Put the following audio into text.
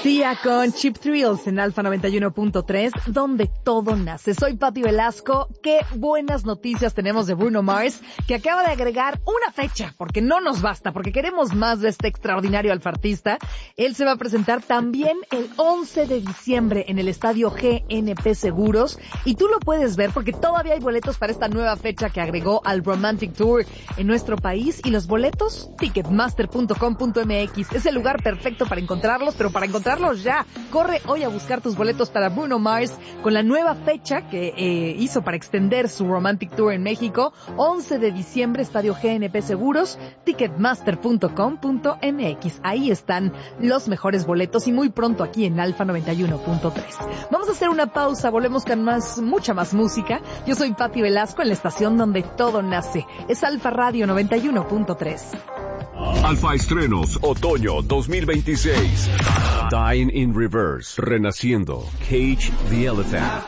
Sia con Cheap Thrills en Alfa 91.3, donde todo nace. Soy Pati Velasco. Qué buenas noticias tenemos de Bruno Mars, que acaba de agregar una fecha, porque no nos basta, porque queremos más de este extraordinario alfartista. Él se va a presentar también el 11 de diciembre en el estadio GNP Seguros, y tú lo puedes ver porque todavía hay boletos para esta nueva fecha que agregó al Romantic Tour en nuestro país, y los boletos, ticketmaster.com.mx. Es el lugar perfecto para encontrarlos, pero para encontrarlos ya. Corre hoy a buscar tus boletos para Bruno Mars con la nueva fecha que hizo para extender su Romantic Tour en México. 11 de diciembre, estadio GNP Seguros, ticketmaster.com.mx. Ahí están los mejores boletos y muy pronto aquí en Alfa 91.3. Vamos a hacer una pausa, volvemos con mucha más música. Yo soy Pati Velasco en la estación donde todo nace. Es Alfa Radio 91.3. Alfa Estrenos, otoño 2026. Dying in Reverse, Renaciendo, Cage the Elephant.